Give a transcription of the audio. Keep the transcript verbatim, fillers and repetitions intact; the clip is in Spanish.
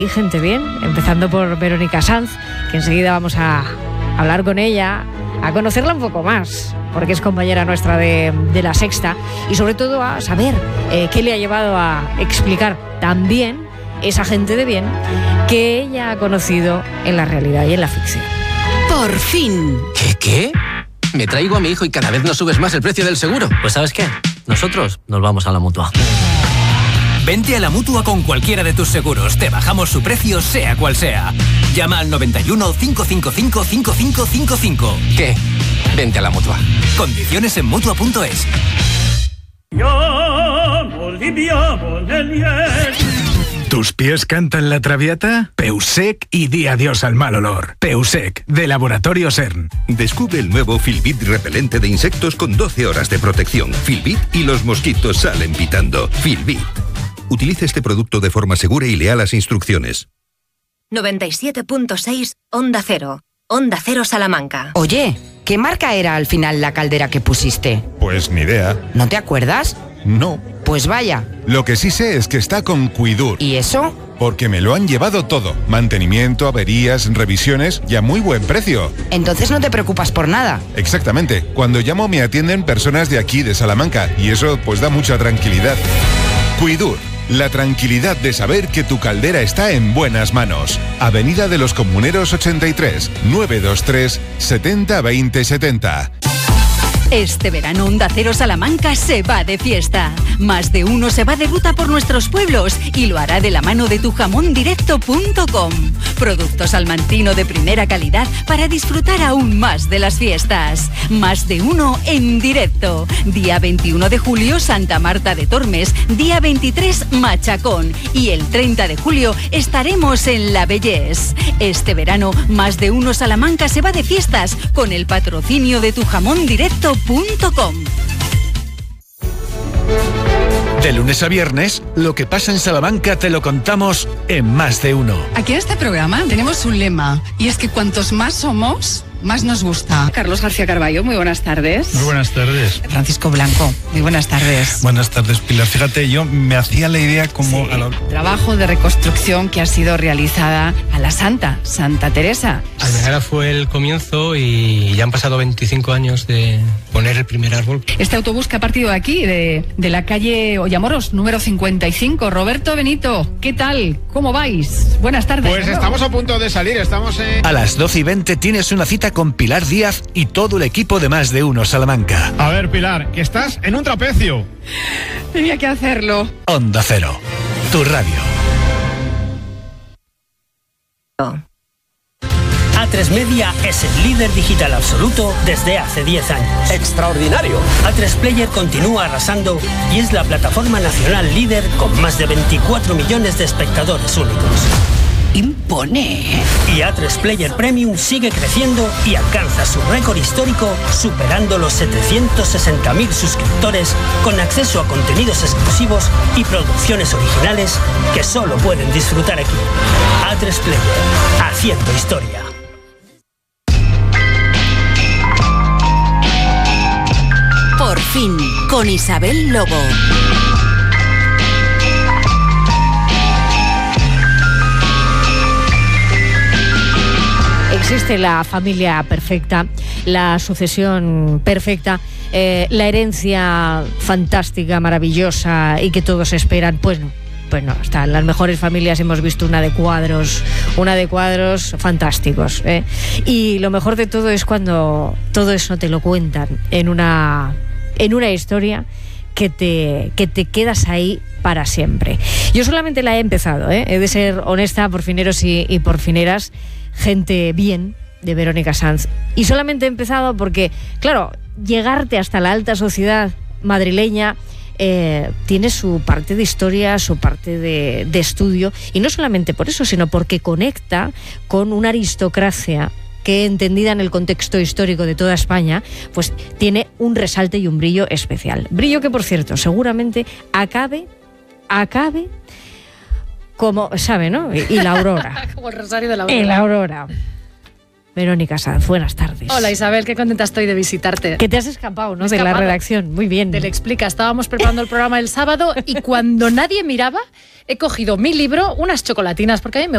Y gente bien, empezando por Verónica Sanz, que enseguida vamos a hablar con ella, a conocerla un poco más, porque es compañera nuestra de, de La Sexta, y sobre todo a saber eh, qué le ha llevado a explicar también esa gente de bien que ella ha conocido en la realidad y en la ficción. Por fin. ¿Qué, qué? Me traigo a mi hijo y cada vez nos subes más el precio del seguro. Pues ¿sabes qué? Nosotros nos vamos a la Mutua. Vente a la Mutua con cualquiera de tus seguros. Te bajamos su precio, sea cual sea. Llama al noventa y uno, cinco cinco cinco, cinco cinco cinco cinco. ¿Qué? Vente a la Mutua. Condiciones en Mutua punto es. ¿Tus pies cantan la Traviata? Peusec y di adiós al mal olor. Peusec, de Laboratorio CERN. Descubre el nuevo Filbit repelente de insectos con doce horas de protección. Filbit y los mosquitos salen pitando. Filbit. Utilice este producto de forma segura y lea las instrucciones. noventa y siete punto seis Onda Cero. Onda Cero Salamanca. Oye, ¿qué marca era al final la caldera que pusiste? Pues ni idea. ¿No te acuerdas? No. Pues vaya. Lo que sí sé es que está con Cuidur. ¿Y eso? Porque me lo han llevado todo. Mantenimiento, averías, revisiones y a muy buen precio. Entonces no te preocupas por nada. Exactamente. Cuando llamo me atienden personas de aquí, de Salamanca, y eso pues da mucha tranquilidad. Cuidur. La tranquilidad de saber que tu caldera está en buenas manos. Avenida de los Comuneros ochenta y tres, nueve dos tres, setenta veinte setenta. Este verano Onda Cero Salamanca se va de fiesta. Más de uno se va de ruta por nuestros pueblos y lo hará de la mano de tu jamón directo punto com. Producto salmantino de primera calidad para disfrutar aún más de las fiestas. Más de uno en directo. Día veintiuno de julio Santa Marta de Tormes, día veintitrés Machacón y el treinta de julio estaremos en La Bellés. Este verano Más de uno Salamanca se va de fiestas con el patrocinio de tu jamón directo punto com. De lunes a viernes, lo que pasa en Salamanca te lo contamos en Más de Uno. Aquí en este programa tenemos un lema, y es que cuantos más somos, más nos gusta. Carlos García Carballo, muy buenas tardes. Muy buenas tardes. Francisco Blanco, muy buenas tardes. Buenas tardes, Pilar. Fíjate, yo me hacía la idea como... Sí, a la... trabajo de reconstrucción que ha sido realizada a la Santa, Santa Teresa. Almenara fue el comienzo y ya han pasado veinticinco años de poner el primer árbol. Este autobús que ha partido de aquí, de, de la calle Ollamoros, número cincuenta y cinco. Roberto Benito, ¿qué tal? ¿Cómo vais? Buenas tardes. Pues estamos a punto de salir, estamos en... A las doce y veinte tienes una cita con Pilar Díaz y todo el equipo de Más de Uno Salamanca. A ver, Pilar, que estás en un trapecio. Tenía que hacerlo. Onda Cero, tu radio. A tres Media es el líder digital absoluto desde hace diez años. ¡Extraordinario! A tres Player continúa arrasando y es la plataforma nacional líder con más de veinticuatro millones de espectadores únicos. Impone. Y A tres Player Premium sigue creciendo y alcanza su récord histórico superando los setecientos sesenta mil suscriptores con acceso a contenidos exclusivos y producciones originales que solo pueden disfrutar aquí. A tres Player, haciendo historia. Por fin, con Isabel Lobo. Existe la familia perfecta, la sucesión perfecta, eh, la herencia fantástica, maravillosa y que todos esperan. Pues no, pues no, hasta en las mejores familias hemos visto una de cuadros, una de cuadros fantásticos, ¿eh? Y lo mejor de todo es cuando todo eso te lo cuentan en una, en una historia que te, que te quedas ahí para siempre. Yo solamente la he empezado, ¿eh? He de ser honesta, porfineros y, y porfineras. Gente bien, de Verónica Sanz. Y solamente he empezado porque, claro, llegarte hasta la alta sociedad madrileña eh, tiene su parte de historia, su parte de, de estudio, y no solamente por eso, sino porque conecta con una aristocracia que, entendida en el contexto histórico de toda España, pues tiene un resalte y un brillo especial. Brillo que, por cierto, seguramente acabe, acabe como, ¿sabe, no? Y, y la aurora. Como el rosario de la aurora. Y la aurora. Verónica Sanz, buenas tardes. Hola Isabel, qué contenta estoy de visitarte. Que te has escapado, ¿no? Me he de escapado. la redacción, muy bien. Te lo explica, estábamos preparando el programa el sábado y cuando nadie miraba, he cogido mi libro, unas chocolatinas, porque a mí me